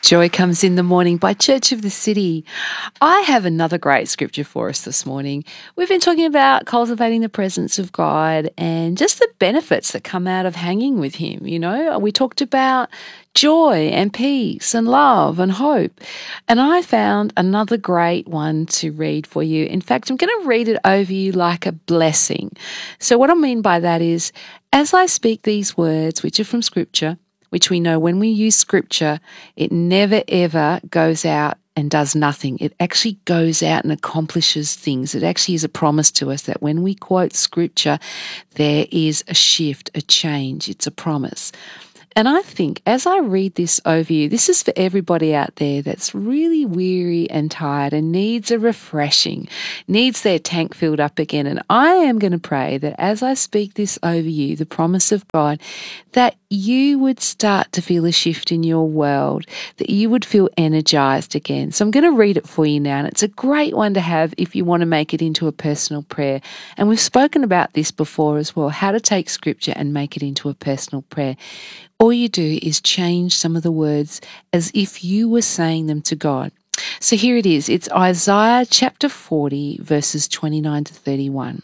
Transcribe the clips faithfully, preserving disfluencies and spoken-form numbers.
Joy Comes in the Morning by Church of the City. I have another great scripture for us this morning. We've been talking about cultivating the presence of God and just the benefits that come out of hanging with Him. You know, we talked about joy and peace and love and hope. And I found another great one to read for you. In fact, I'm going to read it over you like a blessing. So what I mean by that is, as I speak these words, which are from Scripture, which we know when we use Scripture, it never ever goes out and does nothing. It actually goes out and accomplishes things. It actually is a promise to us that when we quote Scripture, there is a shift, a change. It's a promise. And I think as I read this over you, this is for everybody out there that's really weary and tired and needs a refreshing, needs their tank filled up again. And I am going to pray that as I speak this over you, the promise of God, that you would start to feel a shift in your world, that you would feel energized again. So I'm going to read it for you now. And it's a great one to have if you want to make it into a personal prayer. And we've spoken about this before as well, how to take Scripture and make it into a personal prayer. All you do is change some of the words as if you were saying them to God. So here it is. It's Isaiah chapter forty, verses twenty-nine to thirty-one.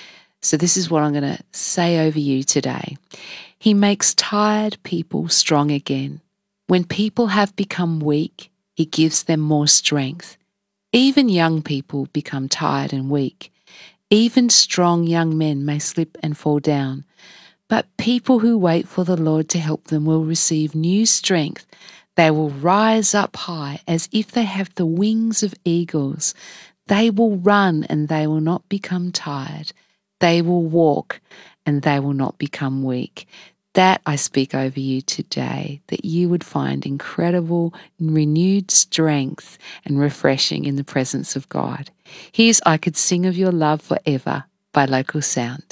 So this is what I'm going to say over you today. He makes tired people strong again. When people have become weak, He gives them more strength. Even young people become tired and weak. Even strong young men may slip and fall down. But people who wait for the Lord to help them will receive new strength. They will rise up high as if they have the wings of eagles. They will run and they will not become tired. They will walk and they will not become weak. That I speak over you today, that you would find incredible renewed strength and refreshing in the presence of God. Here's I Could Sing of Your Love Forever by Local Sound.